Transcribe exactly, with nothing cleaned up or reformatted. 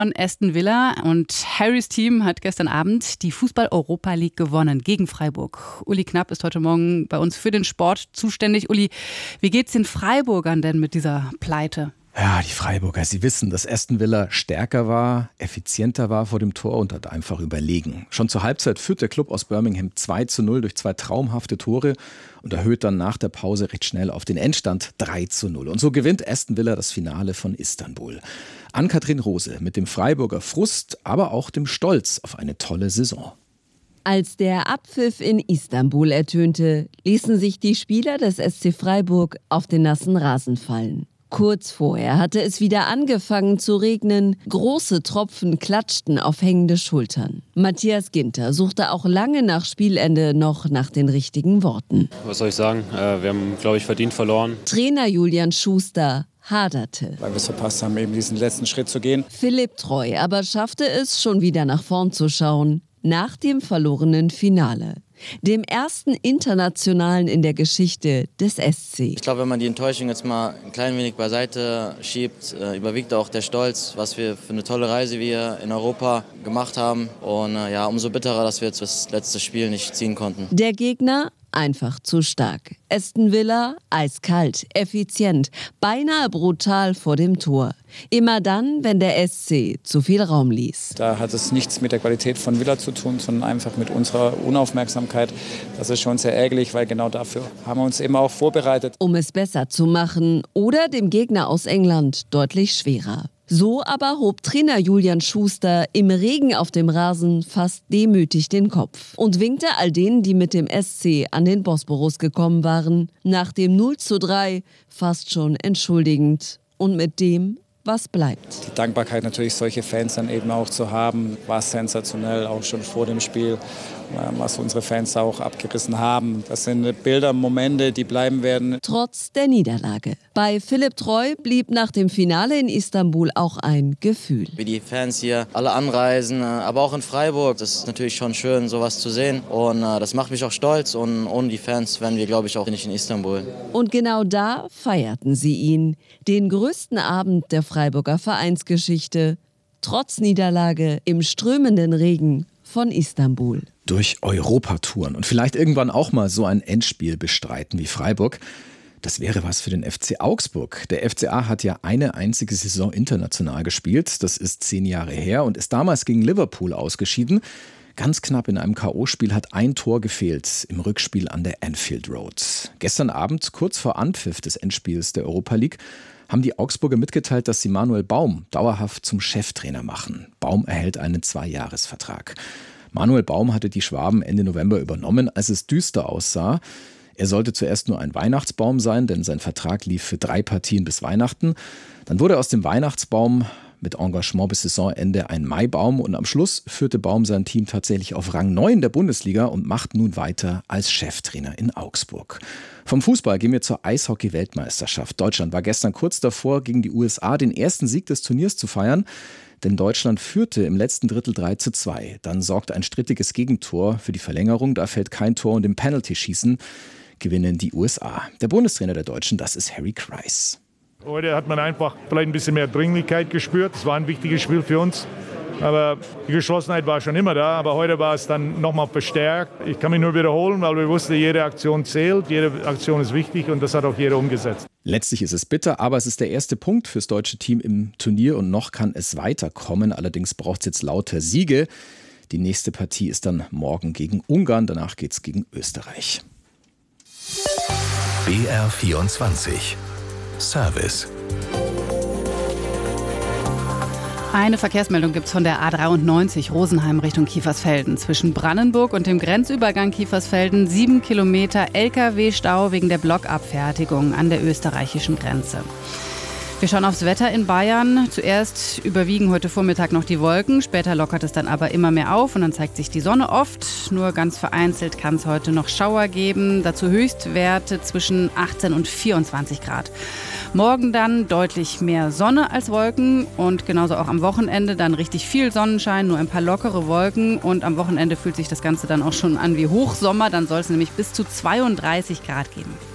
Von Aston Villa und Harrys Team hat gestern Abend die Fußball-Europa League gewonnen gegen Freiburg. Uli Knapp ist heute Morgen bei uns für den Sport zuständig. Uli, wie geht's den Freiburgern denn mit dieser Pleite? Ja, die Freiburger, sie wissen, dass Aston Villa stärker war, effizienter war vor dem Tor und hat einfach überlegen. Schon zur Halbzeit führt der Club aus Birmingham zwei zu null durch zwei traumhafte Tore und erhöht dann nach der Pause recht schnell auf den Endstand drei zu null. Und so gewinnt Aston Villa das Finale von Istanbul. Ann-Kathrin Rose mit dem Freiburger Frust, aber auch dem Stolz auf eine tolle Saison. Als der Abpfiff in Istanbul ertönte, ließen sich die Spieler des S C Freiburg auf den nassen Rasen fallen. Kurz vorher hatte es wieder angefangen zu regnen. Große Tropfen klatschten auf hängende Schultern. Matthias Ginter suchte auch lange nach Spielende noch nach den richtigen Worten. Was soll ich sagen? Wir haben, glaube ich, verdient verloren. Trainer Julian Schuster haderte. Weil wir es verpasst haben, eben diesen letzten Schritt zu gehen. Philipp Treu aber schaffte es, schon wieder nach vorn zu schauen. Nach dem verlorenen Finale. Dem ersten internationalen in der Geschichte des S C. Ich glaube, wenn man die Enttäuschung jetzt mal ein klein wenig beiseite schiebt, äh, überwiegt auch der Stolz, was wir für eine tolle Reise wir in Europa gemacht haben. Und äh, ja, umso bitterer, dass wir jetzt das letzte Spiel nicht ziehen konnten. Der Gegner einfach zu stark. Aston Villa eiskalt, effizient, beinahe brutal vor dem Tor. Immer dann, wenn der S C zu viel Raum ließ. Da hat es nichts mit der Qualität von Villa zu tun, sondern einfach mit unserer Unaufmerksamkeit. Das ist schon sehr ärgerlich, weil genau dafür haben wir uns eben auch vorbereitet. Um es besser zu machen oder dem Gegner aus England deutlich schwerer. So aber hob Trainer Julian Schuster im Regen auf dem Rasen fast demütig den Kopf und winkte all denen, die mit dem S C an den Bosporus gekommen waren, nach dem null zu drei fast schon entschuldigend und mit dem, was bleibt. Die Dankbarkeit natürlich, solche Fans dann eben auch zu haben, war sensationell, auch schon vor dem Spiel, was unsere Fans auch abgerissen haben. Das sind Bilder, Momente, die bleiben werden. Trotz der Niederlage. Bei Philipp Treu blieb nach dem Finale in Istanbul auch ein Gefühl. Wie die Fans hier alle anreisen, aber auch in Freiburg, das ist natürlich schon schön, sowas zu sehen. Und äh, das macht mich auch stolz und ohne die Fans wären wir, glaube ich, auch nicht in Istanbul. Und genau da feierten sie ihn, den größten Abend der Freiburger Vereinsgeschichte, trotz Niederlage im strömenden Regen von Istanbul. Durch Europatouren und vielleicht irgendwann auch mal so ein Endspiel bestreiten wie Freiburg. Das wäre was für den F C Augsburg. Der F C A hat ja eine einzige Saison international gespielt. Das ist zehn Jahre her und ist damals gegen Liverpool ausgeschieden. Ganz knapp in einem K O-Spiel hat ein Tor gefehlt im Rückspiel an der Anfield Road. Gestern Abend, kurz vor Anpfiff des Endspiels der Europa League, haben die Augsburger mitgeteilt, dass sie Manuel Baum dauerhaft zum Cheftrainer machen. Baum erhält einen Zweijahresvertrag. Manuel Baum hatte die Schwaben Ende November übernommen, als es düster aussah. Er sollte zuerst nur ein Weihnachtsbaum sein, denn sein Vertrag lief für drei Partien bis Weihnachten. Dann wurde aus dem Weihnachtsbaum mit Engagement bis Saisonende ein Maibaum und am Schluss führte Baum sein Team tatsächlich auf Rang neun der Bundesliga und macht nun weiter als Cheftrainer in Augsburg. Vom Fußball gehen wir zur Eishockey-Weltmeisterschaft. Deutschland war gestern kurz davor, gegen die U S A den ersten Sieg des Turniers zu feiern. Denn Deutschland führte im letzten Drittel drei zu zwei. Dann sorgte ein strittiges Gegentor für die Verlängerung. Da fällt kein Tor und im Penalty-Schießen gewinnen die U S A. Der Bundestrainer der Deutschen, das ist Harry Kreis. Heute hat man einfach vielleicht ein bisschen mehr Dringlichkeit gespürt. Es war ein wichtiges Spiel für uns. Aber die Geschlossenheit war schon immer da. Aber heute war es dann nochmal verstärkt. Ich kann mich nur wiederholen, weil wir wussten, jede Aktion zählt. Jede Aktion ist wichtig und das hat auch jeder umgesetzt. Letztlich ist es bitter, aber es ist der erste Punkt fürs deutsche Team im Turnier und noch kann es weiterkommen. Allerdings braucht es jetzt lauter Siege. Die nächste Partie ist dann morgen gegen Ungarn. Danach geht es gegen Österreich. B R vierundzwanzig Service. Eine Verkehrsmeldung gibt es von der A dreiundneunzig Rosenheim Richtung Kiefersfelden. Zwischen Brandenburg und dem Grenzübergang Kiefersfelden sieben Kilometer L K W-Stau wegen der Blockabfertigung an der österreichischen Grenze. Wir schauen aufs Wetter in Bayern. Zuerst überwiegen heute Vormittag noch die Wolken, später lockert es dann aber immer mehr auf und dann zeigt sich die Sonne oft. Nur ganz vereinzelt kann es heute noch Schauer geben, dazu Höchstwerte zwischen achtzehn und vierundzwanzig Grad. Morgen dann deutlich mehr Sonne als Wolken und genauso auch am Wochenende dann richtig viel Sonnenschein, nur ein paar lockere Wolken und am Wochenende fühlt sich das Ganze dann auch schon an wie Hochsommer, dann soll es nämlich bis zu zweiunddreißig Grad geben.